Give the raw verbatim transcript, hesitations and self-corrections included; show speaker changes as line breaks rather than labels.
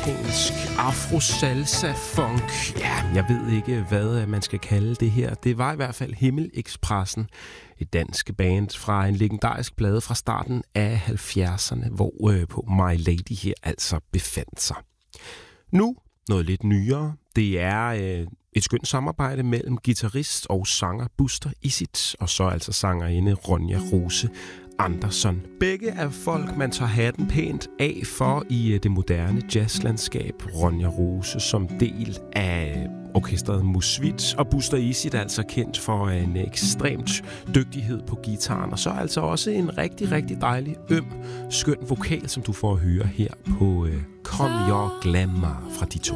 amerikansk afro-salsa-funk. Ja, jeg ved ikke, hvad man skal kalde det her. Det var i hvert fald Himmel-Expressen, et dansk band fra en legendarisk plade fra starten af halvfjerdserne, hvor øh, på My Lady her altså befandt sig. Nu noget lidt nyere. Det er øh, et skønt samarbejde mellem guitarist og sanger Buster Isit, og så altså sangerinde Ronja Rose Andersson. Begge er folk, man tager hatten pænt af for i det moderne jazzlandskab. Ronja Rose som del af orkestret Musvit, og Buster Isit er altså kendt for en ekstremt dygtighed på guitaren, og så altså også en rigtig, rigtig dejlig, øm, skøn vokal, som du får at høre her på uh, Come Your Glamour fra de to.